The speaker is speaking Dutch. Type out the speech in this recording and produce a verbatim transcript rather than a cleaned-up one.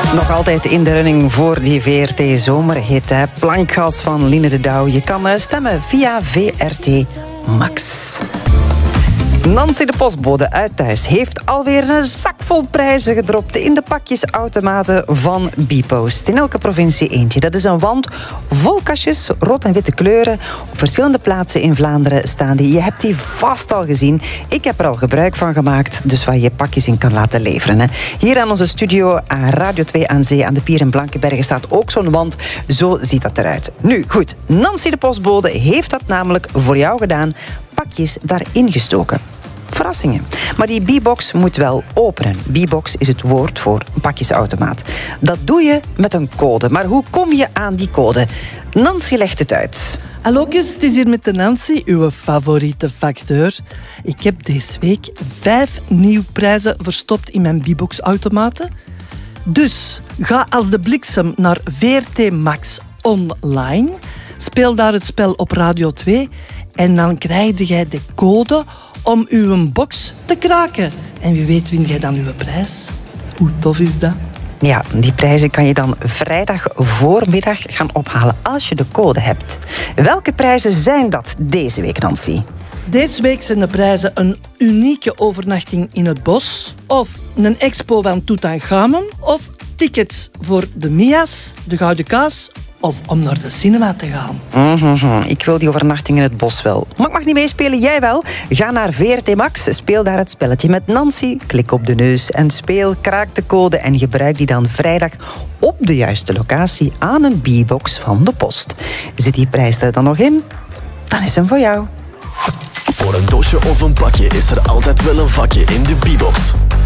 Nog altijd in de running voor die V R T Zomerhit. Hè? Plankgas van Line de Douw. Je kan stemmen via V R T Max. Nancy de postbode uit thuis heeft alweer een zak vol prijzen gedropt in de pakjesautomaten van Bpost. In elke provincie eentje. Dat is een wand vol kastjes, rood en witte kleuren. Op verschillende plaatsen in Vlaanderen staan die. Je hebt die vast al gezien. Ik heb er al gebruik van gemaakt, dus waar je pakjes in kan laten leveren. Hè. Hier aan onze studio aan Radio twee aan Zee aan de Pier in Blankenbergen staat ook zo'n wand. Zo ziet dat eruit. Nu, goed. Nancy de postbode heeft dat namelijk voor jou gedaan. Pakjes daarin gestoken. Verrassingen. Maar die B-box moet wel openen. B-box is het woord voor een pakjesautomaat. Dat doe je met een code. Maar hoe kom je aan die code? Nancy legt het uit. Hallo, het is hier met de Nancy, uw favoriete facteur. Ik heb deze week vijf nieuwe prijzen verstopt in mijn B-box-automaten. Dus ga als de bliksem naar V R T Max online. Speel daar het spel op Radio twee. En dan krijg jij de code om uw box te kraken. En wie weet win jij dan uw prijs. Hoe tof is dat? Ja, die prijzen kan je dan vrijdag voormiddag gaan ophalen als je de code hebt. Welke prijzen zijn dat deze week, Nancy? Deze week zijn de prijzen een unieke overnachting in het bos, of een expo van Tutankhamon, of tickets voor de Mia's, de Gouden Kaas, of om naar de cinema te gaan. Mm-hmm. Ik wil die overnachting in het bos wel. Maar ik mag niet meespelen, jij wel. Ga naar V R T Max, speel daar het spelletje met Nancy. Klik op de neus en speel, kraak de code en gebruik die dan vrijdag op de juiste locatie aan een B-box van de post. Zit die prijs er dan nog in? Dan is hem voor jou. Voor een doosje of een pakje is er altijd wel een vakje in de B-box.